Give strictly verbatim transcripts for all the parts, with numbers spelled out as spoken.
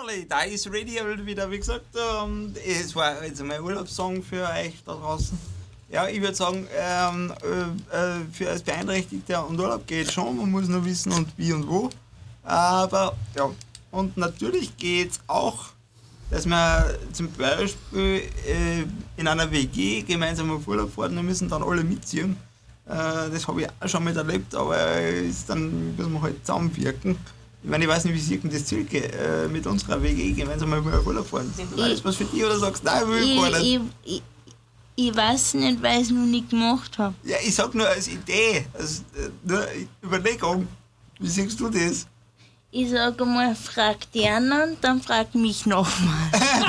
Hallo, da ist Radio wieder, wie gesagt, ähm, es war jetzt mein Urlaubssong für euch da draußen. Ja, ich würde sagen, ähm, äh, für als Beeinträchtigter und Urlaub geht schon, man muss nur wissen und wie und wo. Aber ja, und natürlich geht es auch, dass wir zum Beispiel äh, in einer W G gemeinsam auf Urlaub fahren und müssen dann alle mitziehen. Äh, das habe ich auch schon mit erlebt, aber ist dann müssen wir halt zusammenwirken. Ich meine, ich weiß nicht, wie sieht denn das Zirke äh, mit unserer W G gemeinsam mal auf Urlaub fahren? War das was für dich oder sagst du, nein, will ich gar nicht? Ich, ich, ich weiß nicht, weil ich es noch nicht gemacht habe. Ja, ich sag nur als Idee, als äh, nur Überlegung. Wie siehst du das? Ich sag einmal, frag die anderen, dann frag mich nochmal.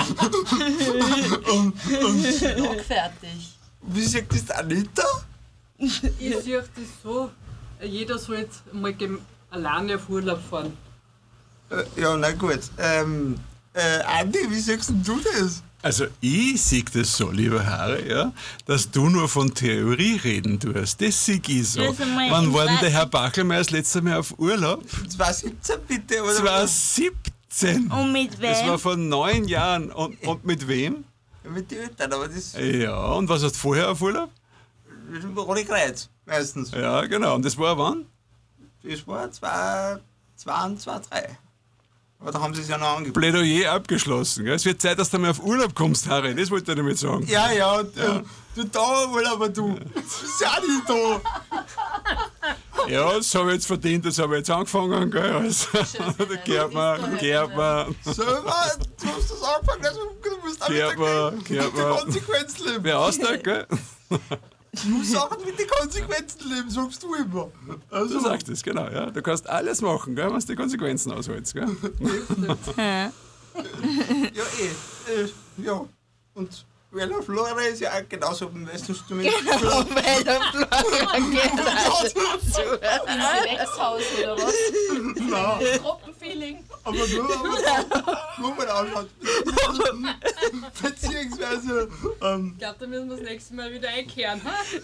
und, und Noch fertig. wie sagt das die Anita? Ich sehe das so, jeder soll jetzt mal gem- alleine auf Urlaub fahren. Äh, ja, na gut. Ähm, äh, Andi, wie sagst denn du das? Also ich sehe das so, lieber Harry, ja, dass du nur von Theorie reden tust. Das sehe ich so. Das einmal Wann in war denn der Frage- Herr Bachelmeier das letzte Mal auf Urlaub? zwanzig siebzehn bitte, oder? zwanzig siebzehn. Und mit Das war wem? vor neun Jahren. Und, und mit wem? Ja, mit den Eltern, aber das Ja, und was hast du vorher auf Urlaub? das ist Rote Kreuz, meistens. Ja, genau. Und das war wann? Das war zwei, zwei und zwei, drei. Aber da haben sie es ja noch angeboten. Plädoyer abgeschlossen. Gell? Es wird Zeit, dass du mal auf Urlaub kommst, Harry. Das wollte ich damit sagen. Ja, ja, und, ja. du da wohl, aber du bist ja nicht da. Ja, das habe ich jetzt verdient, das habe ich jetzt angefangen. Gell? Also, da gehört man, gehört man. Selber, du hast das angefangen, also du musst auch Gehört man, mit gehört der man. Konsequenz leben. Wer austeigt, gell? Du musst auch mit den Konsequenzen leben, sagst du immer. Du Also, sagst es, genau. Ja. Du kannst alles machen, gell, wenn du die Konsequenzen aushältst. Gell? Ja. ja, eh. Äh, ja. Und Vella Flora ist ja auch genauso, weißt du, du mit Genau, weil der Florian geht dazu. Im Gewächshaus oder was? Nein, Gruppenfeeling. aber nur, aber nur mal anschaut. Beziehungsweise, ähm, Ich glaube, da müssen wir das nächste Mal wieder einkehren.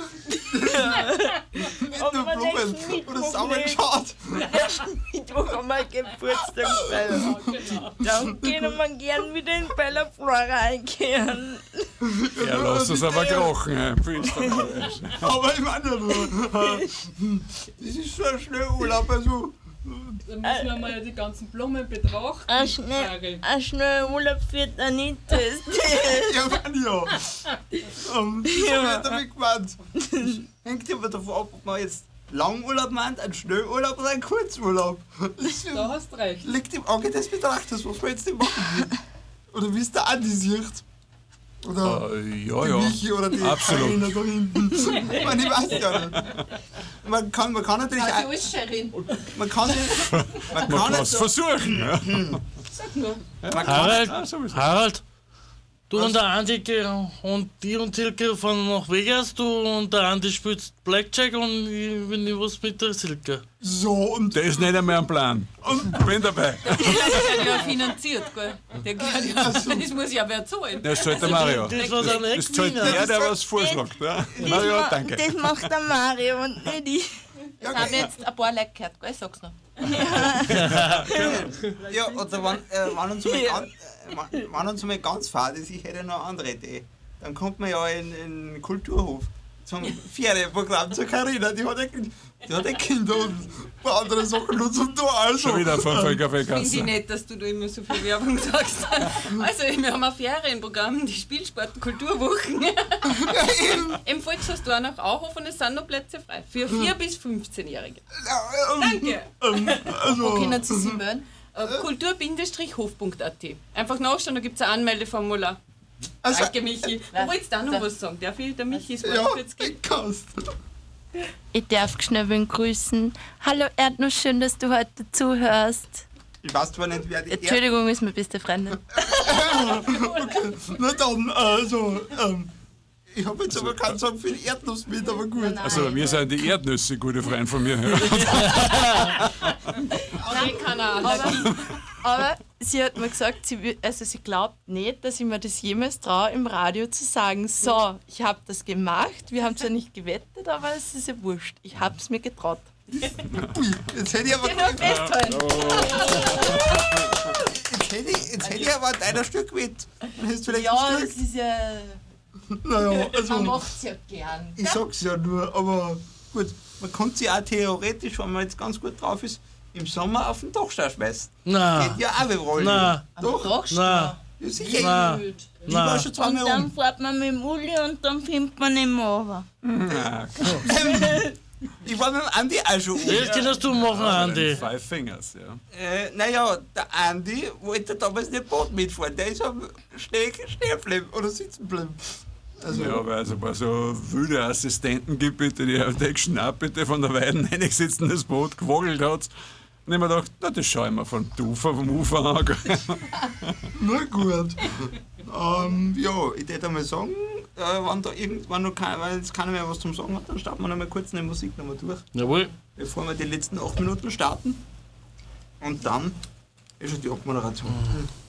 nicht nur Blumen oder zusammengeschaut. Mittwoch haben wir Geburtstag. Dann können wir gern wieder in Bella Flora einkehren. Ja, lass uns aber krochen. Hey. Viel ist dabei. Aber ich meine ja nur, äh, das ist so ein schneller Urlaub, also. Dann müssen wir mal die ganzen Blumen betrachten. Ein schnell, ein schnell Urlaub für die Anita. Ja, meine ja. Ähm, das Ja. hab ich damit gemeint. Hängt aber davon ab, ob man jetzt Langurlaub meint, einen Schnellurlaub oder einen Kurzurlaub. Das Da hast du recht. liegt im Auge des Betrachters, was man jetzt nicht machen will. Oder wie es der Andi sieht. Oder Äh, ja, die ja. Michi oder die Absolut. Karina da hinten. Ich meine, ich weiß ja nicht. Man kann, man kann natürlich Also auch, ist Sherin. man kann, man Man kann kann nicht, es versuchen. Ja. Sag nur. man kann Harald, Ah, sowieso. Harald, du Was? und der Andi ge- und die und Silke fahren nach Vegas, du und der Andi spielt Blackjack und ich bin ich was mit der Silke. so und Der ist nicht einmal am Plan. Ich bin dabei. Der wird ja finanziert, gell? Der gehört ja, das muss ja wer zahlen. Das zahlt der Mario. Das war der Das zahlt Ex-Wiener. der, der was vorschlägt. Ja. Mario, ma- danke. Das macht der Mario und nicht ich. Das haben jetzt ein paar Leute gehört, gell? Sag's noch. ja, oder wenn, äh, wenn uns mal ganz, äh, wenn- wenn uns mal ganz fad ist, ich hätte noch eine andere Idee. Dann kommt man ja in in den Kulturhof zum Ferienprogramm zur Carina, die hat ja, die hat ja Kinder und ein paar andere Sachen nur zum Tor. Also, Schon wieder von Völker Finde ich Kasse. nicht, dass du da immer so viel Werbung sagst. Also, wir haben ein Ferienprogramm, die Spielsport- und Kulturwochen. ja, eben. Im Volkshaus nach Auhof und es sind noch Plätze frei. Für vier bis fünfzehnjährige. Ja, ähm, Danke. ähm, Wo also, können Sie sich melden? Äh, kultur hof punkt a t. Einfach nachschauen, da gibt es ein Anmeldeformular. also, Danke, Michi. Du wolltest auch noch was sagen. Darf ich? Der Michi ist ja, jetzt geben. ich kann's. Ich darf schnell wen grüßen. Hallo Erdnuss, schön, dass du heute zuhörst. Ich weiß zwar nicht, wer die Erd Entschuldigung, ist meine beste Freundin. okay. Na dann, also, ähm, ich habe jetzt aber keinen Song für die Erdnuss mit, aber gut. Also, wir sind die Erdnüsse, gute Freund von mir. Amerikaner-Allergie. Aber sie hat mir gesagt, sie, wü- also sie glaubt nicht, dass ich mir das jemals traue, im Radio zu sagen, so, ich habe das gemacht, wir haben zwar nicht gewettet, aber es ist ja wurscht. Ich habe es mir getraut. Ui, jetzt hätte ich aber Genau festhalten. Jetzt hätte ich, jetzt deiner Stück mit. Dann hast du vielleicht Ja, ein das Stück. ist ja. Naja, Man also, macht es ja gern. ich sag's ja nur, aber gut, man kann sich auch theoretisch, wenn man jetzt ganz gut drauf ist, im Sommer auf den Dachstein schmeißen. Na, Geht ja auch wie wollen. na, Doch, Doch, na, ja, sicher. na, Ich war na. schon zweimal Und dann um. fährt man mit dem Uli und dann findet man ihn runter. Ja, Ich war mit dem Andi auch schon um. Das kannst du machen, Andi. Five Fingers, ja. Äh, naja, der Andi wollte damals nicht Boot mitfahren. Der ist am Steg stehen geblieben oder sitzen geblieben. Also, Ja, weil es ein paar so wilde Assistenten gibt, bitte, die auf der Schnappete von der Weiden reingesetzt und das Boot gewogelt hat. Und ich mir gedacht, na, das schau ich mir von Ufer, vom Ufer an. na gut. ähm, ja, ich würde mal sagen, äh, wenn da irgendwann noch kein, weil jetzt keiner mehr was zum Sagen hat, dann starten wir noch mal kurz eine Musik noch mal durch, Jawohl. bevor wir die letzten acht Minuten starten. Und dann ist schon die Abmoderation.